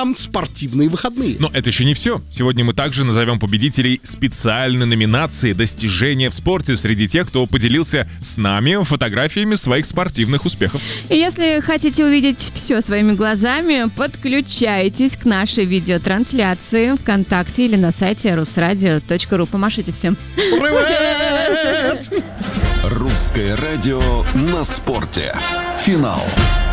там спортивные выходные. Но это еще не все. Сегодня мы также назовем победителей специальной номинации «Достижения в спорте» среди тех, кто поделился с нами фотографиями своих спортивных успехов. И если хотите увидеть все своими глазами, подключайтесь к нашей видеотрансляции ВКонтакте или на сайте rusradio.ru. Помашите всем. Привет! Русское радио на спорте. Финал.